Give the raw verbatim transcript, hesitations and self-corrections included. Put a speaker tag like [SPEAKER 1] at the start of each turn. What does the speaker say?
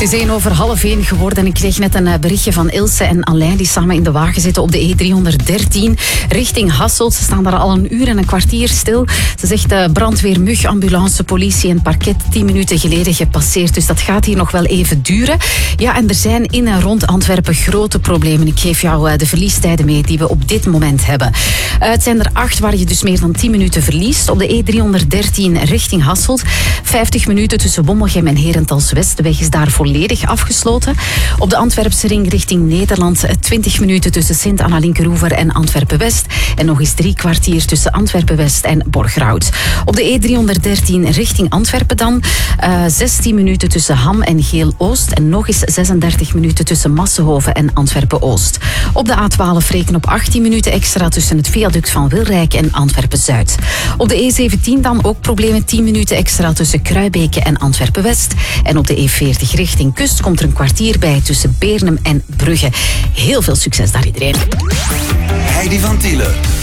[SPEAKER 1] Het is één over half één geworden en ik kreeg net een berichtje van Ilse en Alain die samen in de wagen zitten op de E driehonderddertien richting Hasselt. Ze staan daar al een uur en een kwartier stil. Ze zegt uh, brandweer, mug, ambulance, politie en parket tien minuten geleden gepasseerd. Dus dat gaat hier nog wel even duren. Ja, en er zijn in en rond Antwerpen grote problemen. Ik geef jou uh, de verliestijden mee die we op dit moment hebben. Uh, het zijn er acht waar je dus meer dan tien minuten verliest. Op de E driehonderddertien richting Hasselt. vijftig minuten tussen Bommelgem en Herentals-West. De weg is daar volledig afgesloten. Op de Antwerpse ring richting Nederland twintig minuten tussen Sint-Anna-Linkeroever en Antwerpen-West. En nog eens drie kwartier tussen Antwerpen-West en Borgerhout. Op de E driehonderddertien richting Antwerpen dan uh, zestien minuten tussen Ham en Geel-Oost. En nog eens zesendertig minuten tussen Massenhoven en Antwerpen-Oost. Op de A twaalf reken op achttien minuten extra tussen het viaduct van Wilrijk en Antwerpen-Zuid. Op de E zeventien dan ook problemen, tien minuten extra tussen Kruibeke en Antwerpen-West. En op de E veertig richting Kust komt er een kwartier bij tussen Beernem en Brugge. Heel veel succes daar iedereen.
[SPEAKER 2] Heidi van Tielen.